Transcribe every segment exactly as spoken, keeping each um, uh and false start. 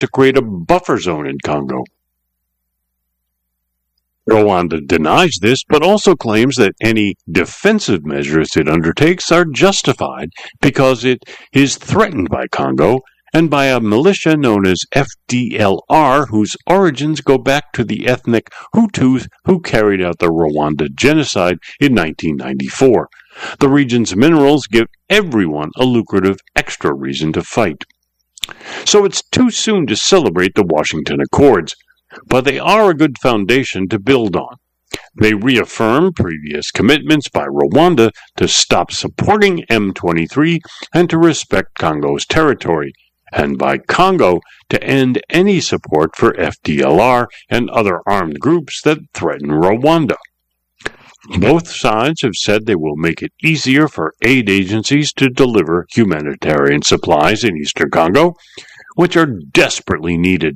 to create a buffer zone in Congo. Rwanda denies this, but also claims that any defensive measures it undertakes are justified because it is threatened by Congo and by a militia known as F D L R, whose origins go back to the ethnic Hutus who carried out the Rwanda genocide in nineteen ninety-four. The region's minerals give everyone a lucrative extra reason to fight. So it's too soon to celebrate the Washington Accords, but they are a good foundation to build on. They reaffirm previous commitments by Rwanda to stop supporting M twenty-three and to respect Congo's territory, and by Congo to end any support for F D L R and other armed groups that threaten Rwanda. Both sides have said they will make it easier for aid agencies to deliver humanitarian supplies in eastern Congo, which are desperately needed.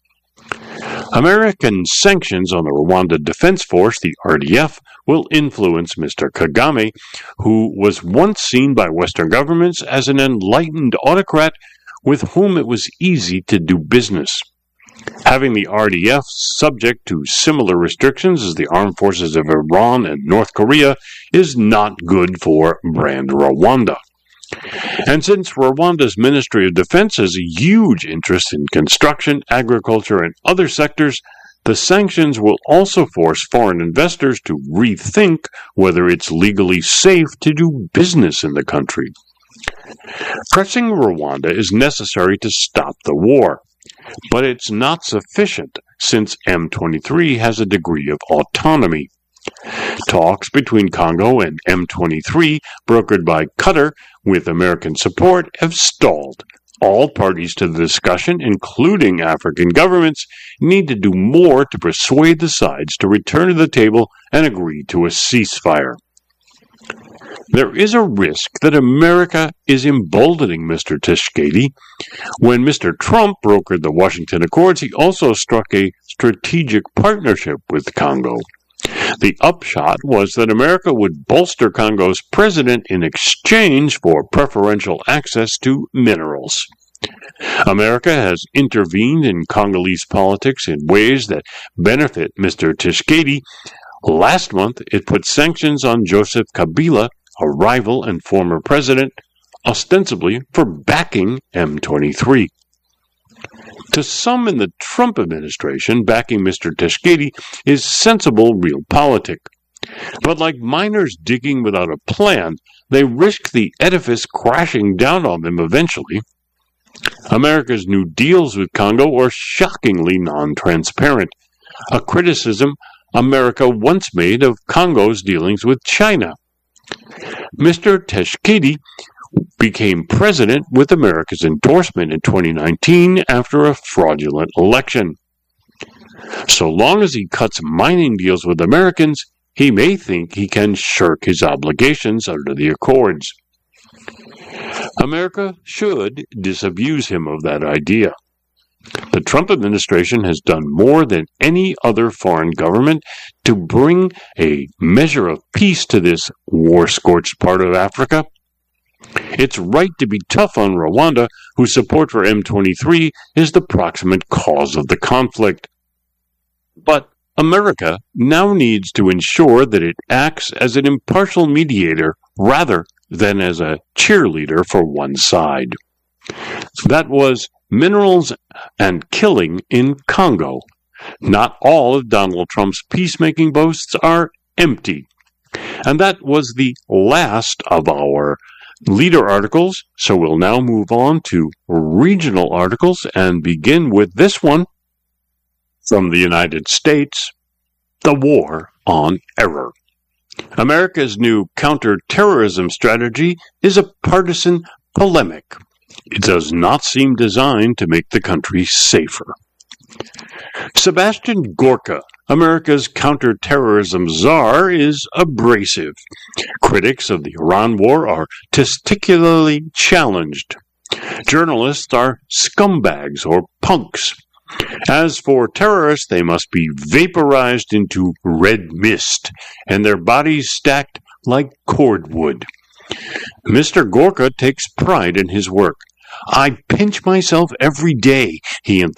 American sanctions on the Rwanda Defense Force, the R D F, will influence Mister Kagame, who was once seen by Western governments as an enlightened autocrat with whom it was easy to do business. Having the R D F subject to similar restrictions as the armed forces of Iran and North Korea is not good for brand Rwanda. And since Rwanda's Ministry of Defense has a huge interest in construction, agriculture, and other sectors, the sanctions will also force foreign investors to rethink whether it's legally safe to do business in the country. Pressing Rwanda is necessary to stop the war, but it's not sufficient since M twenty-three has a degree of autonomy. Talks between Congo and M twenty-three, brokered by Qatar with American support, have stalled. All parties to the discussion, including African governments, need to do more to persuade the sides to return to the table and agree to a ceasefire. There is a risk that America is emboldening Mister Tshisekedi. When Mister Trump brokered the Washington Accords, he also struck a strategic partnership with Congo. The upshot was that America would bolster Congo's president in exchange for preferential access to minerals. America has intervened in Congolese politics in ways that benefit Mister Tshisekedi. Last month, it put sanctions on Joseph Kabila, a rival and former president, ostensibly for backing M twenty-three. To some in the Trump administration, backing Mister Tshisekedi is sensible realpolitik. But like miners digging without a plan, they risk the edifice crashing down on them eventually. America's new deals with Congo are shockingly non-transparent, a criticism America once made of Congo's dealings with China. Mister Tshisekedi became president with America's endorsement in twenty nineteen after a fraudulent election. So long as he cuts mining deals with Americans, he may think he can shirk his obligations under the Accords. America should disabuse him of that idea. The Trump administration has done more than any other foreign government to bring a measure of peace to this war-scorched part of Africa. It's right to be tough on Rwanda, whose support for M twenty-three is the proximate cause of the conflict. But America now needs to ensure that it acts as an impartial mediator rather than as a cheerleader for one side. That was Minerals and Killing in Congo. Not all of Donald Trump's peacemaking boasts are empty. And that was the last of our leader articles, so we'll now move on to regional articles and begin with this one from the United States, The War on Error. America's new counterterrorism strategy is a partisan polemic. It does not seem designed to make the country safer. Sebastian Gorka, America's counterterrorism czar, is abrasive. Critics of the Iran war are testicularly challenged. Journalists are scumbags or punks. As for terrorists, they must be vaporized into red mist, and their bodies stacked like cordwood. Mister Gorka takes pride in his work. I pinch myself every day, he